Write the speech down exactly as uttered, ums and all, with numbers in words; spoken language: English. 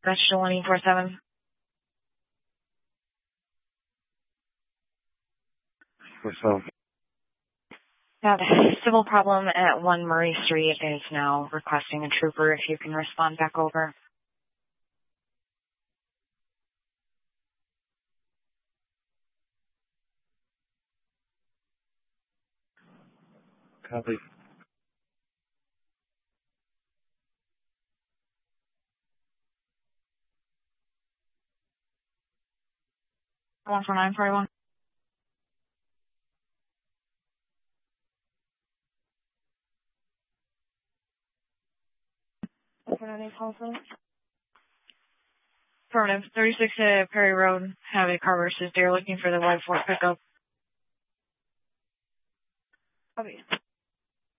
Special one eight four seven. What's up? Got a civil problem at one Murray Street is now requesting a trooper if you can respond back over. Copy. one four nine forty-one. Affirmative. thirty-six uh, Perry Road, have a car versus deer looking for the white Ford pickup. Copy.